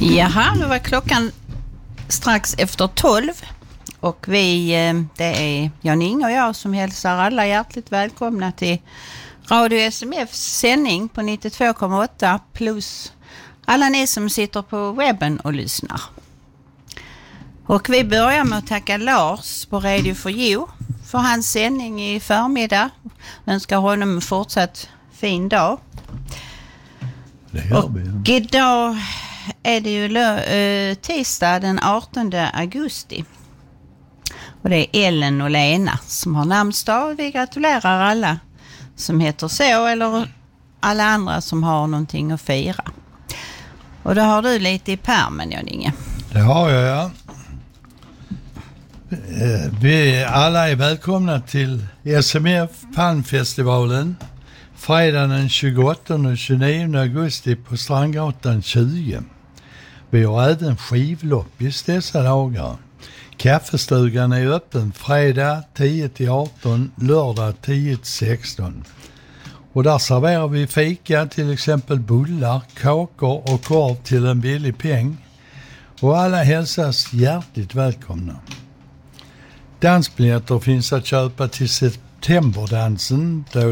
Jaha, nu var klockan strax efter 12 och det är Jan-Inge och jag som hälsar alla hjärtligt välkomna till Radio SMFs sändning på 92,8 plus alla ni som sitter på webben och lyssnar. Och vi börjar med att tacka Lars på Radio for You för hans sändning i förmiddag. Önskar honom en fortsatt fin dag. Det gör vi. Och idag är det ju tisdag den 18 augusti. Och det är Ellen och Lena som har namnsdag. Vi gratulerar alla som heter så eller alla andra som har någonting att fira. Och då har du lite i pärmen, Jan-Inge. Det har jag, ja. Vi alla är välkomna till SMF Palmfestivalen fredagen den 28 och 29 augusti på Strandgatan 20. Vi har även skivloppis dessa dagar. Kaffestugan är öppen fredag 10-18, lördag 10-16. Och där serverar vi fika, till exempel bullar, kakor och korv till en billig peng. Och alla hälsas hjärtligt välkomna. Dansbiljetter finns att köpa till septemberdansen då